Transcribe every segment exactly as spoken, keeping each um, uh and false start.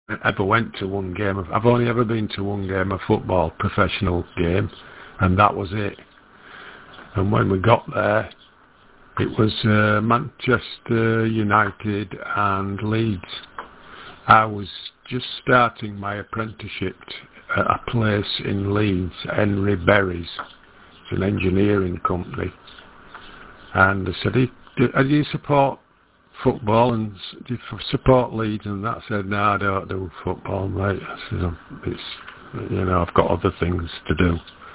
ever went to one game of, I've only ever been to one game of football, professional game, and that was it. And when we got there, it was uh, Manchester United and Leeds. I was just starting my apprenticeship at a place in Leeds, Henry Berries. It's an engineering company. And they said, do you support football and do you support Leeds? And that said, no, I don't do football, mate. I said, it's, you know, I've got other things to do.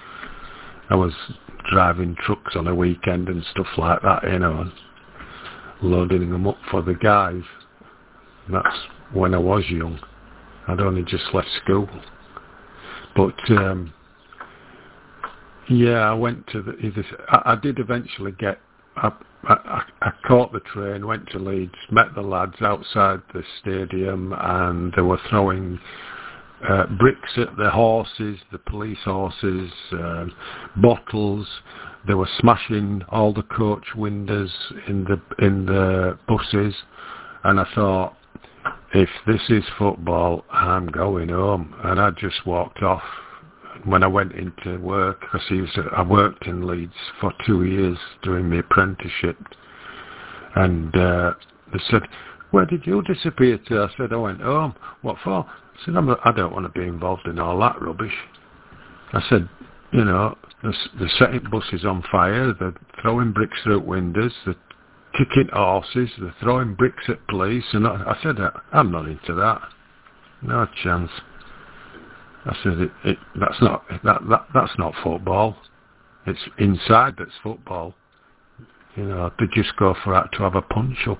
I was driving trucks on a weekend and stuff like that, you know, and loading them up for the guys. And that's when I was young. I'd only just left school. But, um, yeah, I went to the... I, I did eventually get... I, I, I caught the train, went to Leeds, met the lads outside the stadium, and they were throwing uh, bricks at the horses, the police horses, uh, bottles. They were smashing all the coach windows in the in the buses, and I thought, if this is football, I'm going home. And I just walked off. When I went into work, because I worked in Leeds for two years doing my apprenticeship, and uh, they said, where did you disappear to? I said, I went home. What for? I said, I'm not, I don't want to be involved in all that rubbish. I said, you know, they're, they're setting buses on fire, they're throwing bricks through windows, they're kicking horses, they're throwing bricks at police, and I, I said, I'm not into that. No chance. I said, it, it, that's not that, that that's not football. It's inside that's football. You know, they just go for that to have a punch up.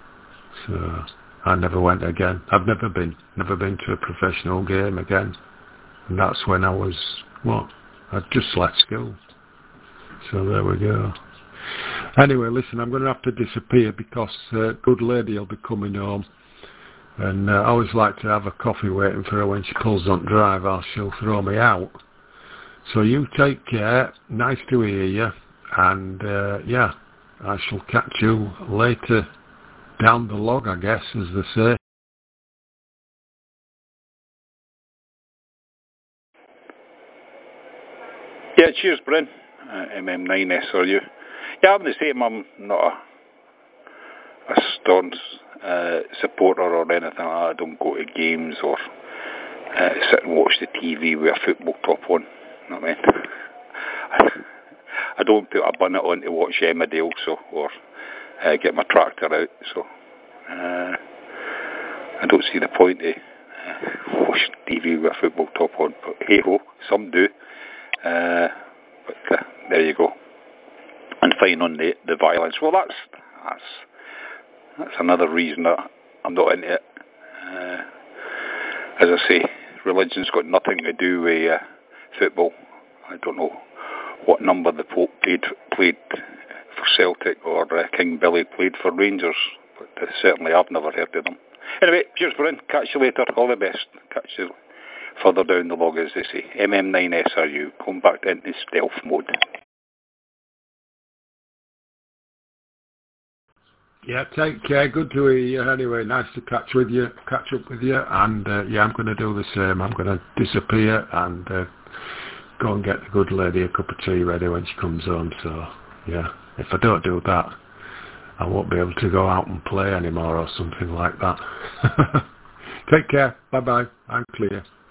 So I never went again. I've never been, never been to a professional game again. And that's when I was, what? I'd just left school. So there we go. Anyway, listen, I'm going to have to disappear because uh, good lady will be coming home. And uh, I always like to have a coffee waiting for her when she pulls on drive, or she'll throw me out. So you take care. Nice to hear you. And, uh, yeah, I shall catch you later down the log, I guess, as they say. Yeah, cheers, Bryn. Uh, M M nine S R U. Yeah, I'm the same. I'm not a, a staunch uh, supporter or anything like that. I don't go to games or uh, sit and watch the T V with a football top on. You know what I mean? I, I don't put a bonnet on to watch Emmerdale, so, or uh, get my tractor out, so uh, I don't see the point of uh, watching T V with a football top on. But hey ho, some do. Uh, but uh, there you go. And fine on the, the violence. Well, that's that's that's another reason that I'm not into it. Uh, as I say, religion's got nothing to do with uh, football. I don't know what number the Pope played, played for Celtic or uh, King Billy played for Rangers, but uh, certainly I've never heard of them. Anyway, cheers, Bryn. Catch you later. All the best. Catch you further down the log, as they say. M M nine S R U. Come back into stealth mode. Yeah, take care. Good to hear you. Anyway, nice to catch with you, catch up with you. And uh, yeah, I'm going to do the same. I'm going to disappear and uh, go and get the good lady a cup of tea ready when she comes home. So yeah, if I don't do that, I won't be able to go out and play anymore or something like that. Take care. Bye bye. I'm clear.